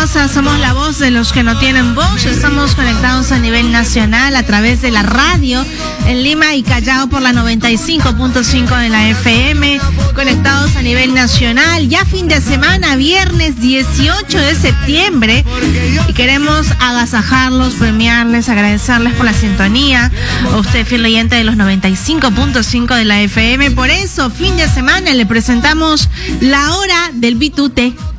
Mendoza, somos la voz de los que no tienen voz. Estamos conectados a nivel nacional a través de la radio en Lima y Callao por la 95.5 de la FM. Conectados a nivel nacional, ya fin de semana, viernes 18 de septiembre. Y queremos agasajarlos, premiarles, agradecerles por la sintonía. A usted, fiel oyente de los 95.5 de la FM. Por eso, fin de semana, le presentamos la hora del Bitute.